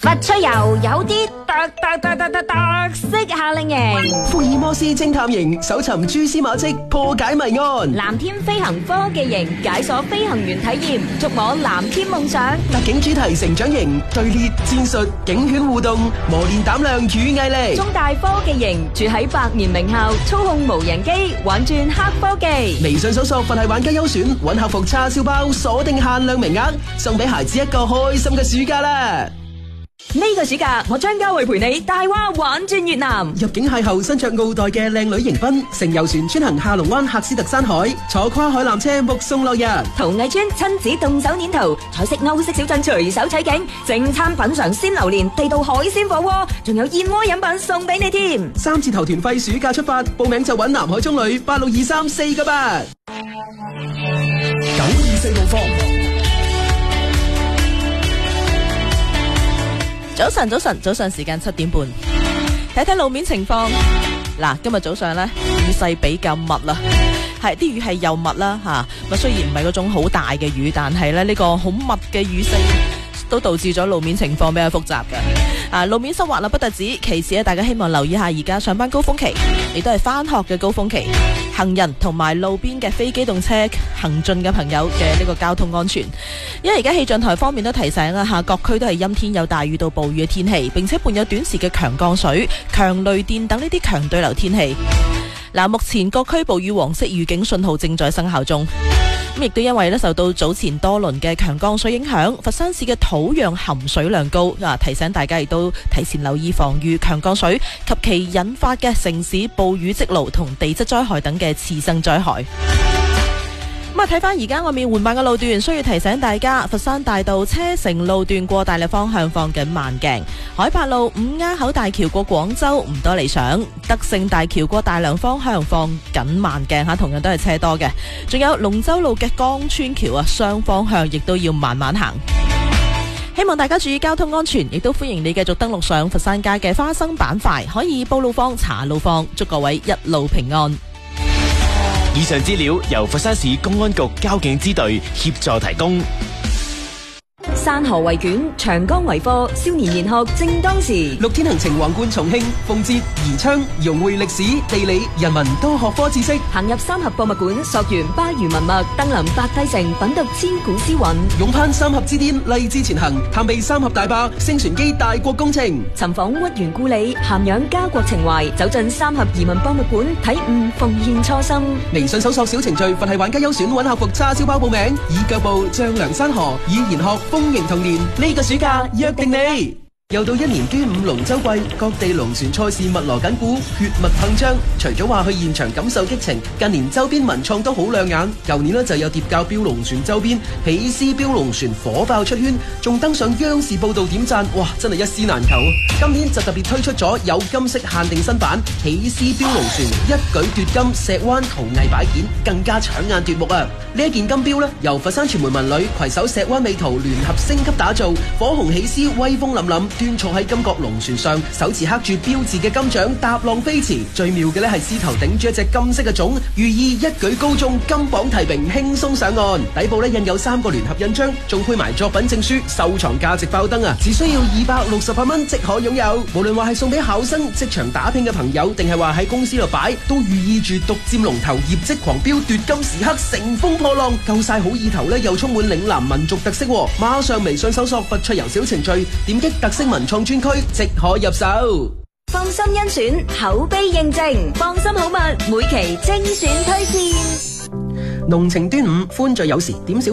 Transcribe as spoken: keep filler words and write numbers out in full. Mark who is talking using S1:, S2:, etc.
S1: 佛趣遊有啲特特特特特特色夏令營，
S2: 福爾摩斯偵探營搜尋蛛絲馬跡，破解謎案；
S1: 藍天飛行科技營解鎖飛行員體驗，觸摸藍天夢想；
S2: 特警主題成長營隊列戰術，警犬互動，磨練膽量與毅力；
S1: 中大科技營住喺百年名校，操控無人機玩轉黑科技。
S2: 微信搜索佛系玩家優選，搵客服叉燒包，鎖定限量名額，送俾孩子一個開心嘅暑假啦！
S1: 呢個暑假，我張家慧陪你大話玩轉越南。
S2: 入境邂逅身着奧黛嘅靚女迎賓，乘遊船穿行下龍灣喀斯特山海，坐跨海纜車目送落日。
S1: 陶藝村親子動手捏陶，彩色歐式小鎮隨手取景，正餐品嘗鮮榴蓮地道海鮮火鍋，仲有燕窩飲品送俾你添。
S2: 三字頭團費暑假出發，報名就揾南海中旅八六二三四個八九二四路況。
S3: 早晨，早晨，早上時間七點半，睇睇路面情況。嗱，今日早上咧雨勢比較密啦，係啲雨係又密啦吓。咁雖然唔係嗰種好大嘅雨，但係咧呢個好密嘅雨勢都導致咗路面情況比較複雜嘅。啊，路面濕滑啦，不特止，其次咧，大家希望留意下而家上班高峰期，亦都係翻學嘅高峰期，行人同埋路邊嘅非機動車行進嘅朋友嘅呢個交通安全。因為而家氣象台方面都提醒啦吓，各區都係陰天有大雨到暴雨嘅天氣，並且伴有短時嘅強降水、強雷電等呢啲強對流天氣。嗱，目前各區暴雨黃色預警信號正在生效中。咁亦都因為咧受到早前多輪嘅強降水影響，佛山市嘅土壤含水量高啊，提醒大家亦都提前留意防禦強降水及其引發嘅城市暴雨積澇同地質災害等嘅次生災害。咁啊，睇翻而家外面緩慢嘅路段，需要提醒大家，佛山大道車城路段過大理方向放緊慢鏡，海柏路五鴉口大橋過廣州唔多理想，德勝大橋過大良方向放緊慢鏡吓，同樣都係車多嘅。仲有龍舟路嘅江川橋啊，雙方向亦都要慢慢行。希望大家注意交通安全，亦都歡迎你繼續登錄上佛山街嘅花生板塊，可以報路況、查路況，祝各位一路平安。
S4: 以上資料由佛山市公安局交警支隊協助提供。
S1: 山河為卷，長江為課，少年研學正當時。
S2: 六天行程橫貫重慶、奉節、宜昌，融匯歷史、地理、人文多學科知識。
S1: 行入三峽博物館，溯源巴渝文脈，登臨白帝城，品讀千古詩韻。
S2: 勇攀三峽之巔，勵志前行，探秘三峽大壩、星船機大國工程。
S1: 尋訪屈原故里，涵養家國情懷，走進三峽移民博物館，體悟奉獻初心。
S2: 微信搜索小程序佛系玩家優選，揾客服叉燒包報名，以腳步丈量山河，以研學豐盈童年。呢個暑假約定你。又到一年端午龍舟季，各地龍船賽事密鑼緊鼓，血脈噴張。除咗話去現場感受激情，近年周邊文創都好亮眼。舊年呢就有疊教標龍船周邊，喜獅標龍船火爆出圈，仲登上央視報道點讚，哇，真係一絲難求。今年就特別推出咗有金色限定新版喜獅標龍船，一舉奪金石灣陶藝擺件，更加搶眼奪目啊！呢一件金標呢，由佛山傳媒文旅攜手石灣美圖聯合升級打造，火紅喜獅威風凜凜。端坐喺金角龍船上，手持刻住標誌嘅金槳踏浪飛馳。最妙嘅咧係獅頭頂住一隻金色嘅種，寓意一舉高中，金榜題名，輕鬆上岸。底部咧印有三個聯合印章，仲配埋作品證書，收藏價值爆燈啊！只需要二百六十八蚊即可擁有。無論話係送俾考生、職場打拼嘅朋友，定係話喺公司度擺，都寓意住獨佔龍頭、業績狂飆、奪金時刻、乘風破浪，夠晒好意頭咧，又充滿嶺南民族特色。馬上微信搜索佛趣遊小程序，點擊特色文創專區即可入手。
S1: 放心甄選，口碑認證，放心好物，每期精選推薦。
S2: 濃情端午，歡聚有時，點少